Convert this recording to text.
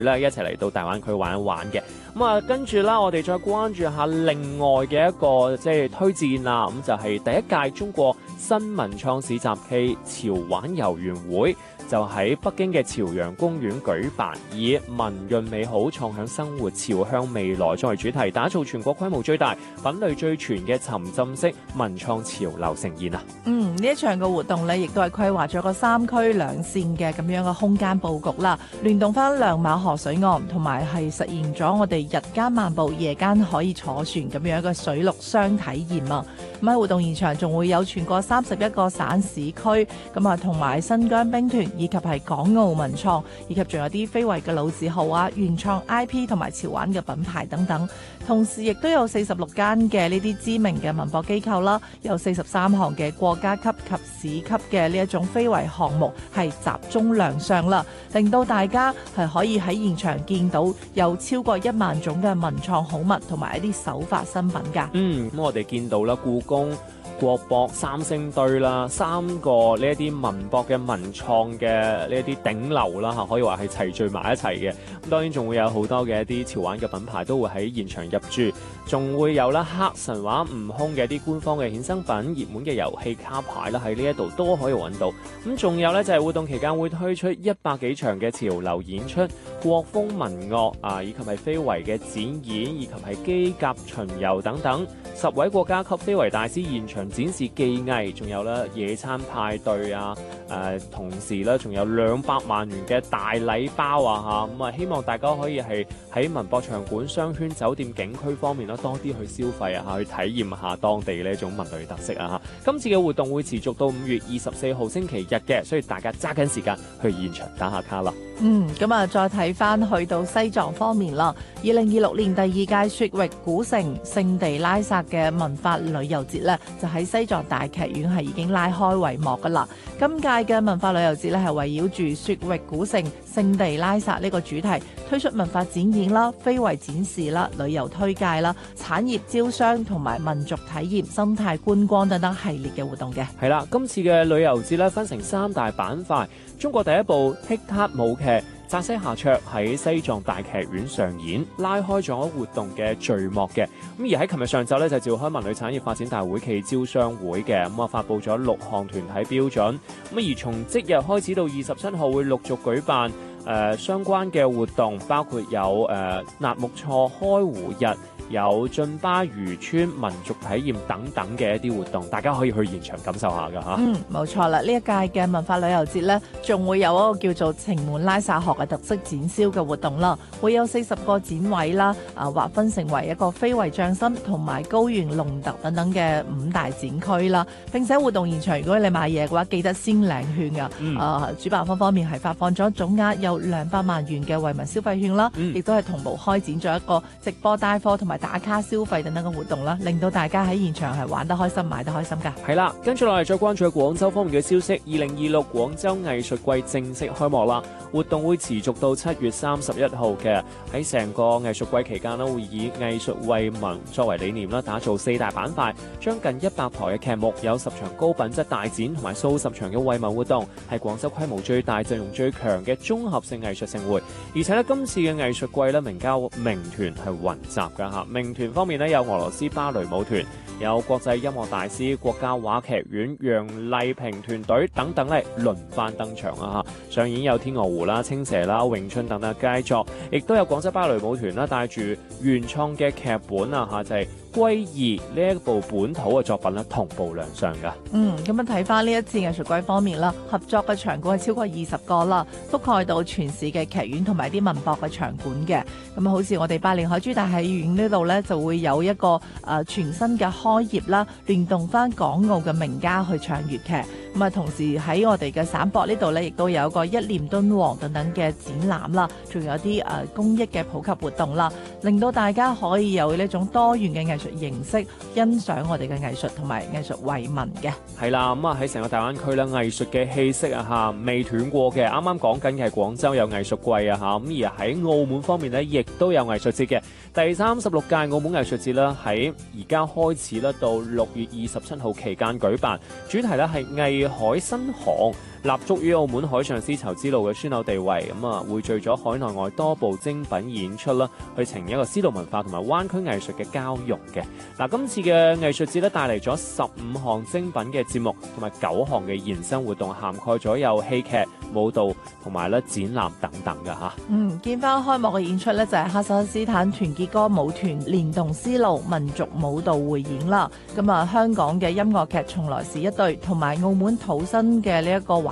咧一齊嚟到大灣區玩一玩嘅。跟住啦，我哋再關注下另外嘅一個即係推薦啦。咁就係第一屆中國新文創市集暨潮玩遊園會，就喺北京嘅朝陽公園舉辦，以文潤美好創響生活朝向未來作為主題，打造全國規模最大、品類最全嘅沉浸式文創潮流盛宴啊！ 呢一場嘅活動呢，亦都係規劃咗個3區2線嘅咁樣嘅空間佈局啦，聯動翻亮馬河水岸，同埋係實現咗我哋日間漫步、夜間可以坐船咁樣嘅水陸雙體驗啊！咁喺活動現場仲會有全國31個省市區，同埋新疆兵團以及係港澳文創，以及仲有啲非遺嘅老字號啊、原創 IP 同埋潮玩嘅品牌等等。同時亦都有46間嘅呢啲知名嘅文博機構啦，有43項嘅國家級及市級嘅呢一種非遺項目係集中亮相啦，令到大家係可以喺現場見到有超過1萬種嘅文創好物同埋一啲手法新品㗎。 咁我哋見到啦，故宮、國博、三星堆啦，3個呢一啲文博嘅文創嘅呢一啲頂流啦嚇，可以話係齊聚埋一齊嘅。咁當然仲會有好多嘅一啲潮玩嘅品牌都會喺現場入駐，仲會有啦黑神話悟空嘅一啲官方嘅衍生品、熱門嘅遊戲卡牌啦，喺呢一度都可以揾到。咁仲有呢，就係活動期間會推出100幾場嘅潮流演出、國風民樂啊，以及係非遺嘅展演，以及係機甲巡遊等等。10位國家級非遺大師現場展示技藝，仲有咧野餐派對啊！同時咧仲有200萬元嘅大禮包啊！希望大家可以係喺文博場館、商圈、酒店、景區方面多啲去消費啊！去體驗下當地呢一種文旅特色啊！今次嘅活動會持續到5月24號星期日嘅，所以大家揸緊時間去現場打下卡啦。 再睇翻去到西藏方面啦，2026年第2屆雪域古城聖地拉薩嘅文化旅遊節呢，就喺西藏大劇院係已經拉開帷幕噶啦。今屆嘅文化旅遊節呢，係圍繞住雪域古城聖地拉薩呢個主題，推出文化展演啦、非遺展示啦、旅遊推介啦、產業招商同埋民族體驗、生態觀光等等系列嘅活動嘅。 係啦，今次嘅旅遊節呢，分成3大板塊。中國第一部踢踏舞劇《扎西夏卓》喺西藏大劇院上演，拉開咗活動嘅序幕嘅。而喺琴日上晝咧就召開文旅產業發展大會暨招商會嘅，發佈咗6項團體標準。而從即日開始到27號會陸續舉辦相關嘅活動，包括有納木錯開湖日、有晉巴漁村民族體驗等等嘅一啲活動，大家可以去現場感受下㗎嚇。 冇錯啦，呢一屆嘅文化旅遊節呢，仲會有一個叫做情滿拉薩河嘅特色展銷嘅活動啦，會有40個展位啦，劃分成為一個非遺匠心同埋高原龍特等等嘅5大展區啦。並且活動現場，如果你買嘢嘅話，記得先領券㗎。主辦方面係發放咗總額有200萬元嘅惠民消費券啦，亦都係同步開展咗一個直播帶貨同埋打卡消費等等嘅活動啦，令到大家喺現場係玩得開心、買得開心㗎。 係啦，跟住落嚟再關注廣州方面嘅消息，2026廣州藝術季正式開幕啦！活動會持續到7月31號嘅。喺成個藝術季期間咧，會以藝術惠民作為理念啦，打造4大板塊，將近100台嘅劇目，有10場高品質大展同埋數十場嘅惠民活動，係廣州規模最大、陣容最強嘅綜合性藝術盛會。而且咧，今次嘅藝術季咧，名團係雲集㗎嚇。名團方面咧，有俄羅斯芭蕾舞團，有國際音樂大師、國家話劇院、楊麗萍團隊等等咧，輪番登場啊！上演有天鵝湖啦、青蛇啦、詠春等等佳作，亦都有廣州芭蕾舞團啦，帶住原創嘅劇本啊就係歸異呢一部本土嘅作品咧，同步亮相噶。 咁樣睇翻呢一次藝術季方面啦，合作嘅場館係超過20個啦，覆蓋到全市嘅劇院同埋啲文博嘅場館嘅。咁好似我哋百年海珠大戲院呢度呢，就會有一個全新嘅開業啦，聯動翻港澳嘅名家去唱粵劇。咁同時喺我哋嘅省博呢度呢，亦都有一個一念敦煌等等嘅展覽啦，仲有啲公益嘅普及活動啦，令到大家可以有呢種多元嘅藝術形式，欣賞我哋嘅藝術同埋藝術惠民嘅。係啦，喺成個大灣區咧，藝術嘅氣息未斷過嘅。啱啱講緊嘅係廣州有藝術季而喺澳門方面呢，亦都有藝術節嘅。第36屆澳門藝術節啦，喺而家開始啦，到6月27號期間舉辦，主題咧係藝海新航。 立足於澳門海上絲綢之路嘅樞紐地位，咁匯聚咗海內外多部精品演出啦，去呈現一個絲路文化同埋灣區藝術嘅交融嘅。今次嘅藝術節咧帶嚟咗15項精品嘅節目，同埋9項嘅延伸活動，涵蓋咗有戲劇、舞蹈同埋展覽等等嘅嚇。 見翻開幕嘅演出咧，就係哈薩克斯坦團結歌舞團連動絲路民族舞蹈匯演啦。香港嘅音樂劇從來是一對，同埋澳門土生嘅呢一個華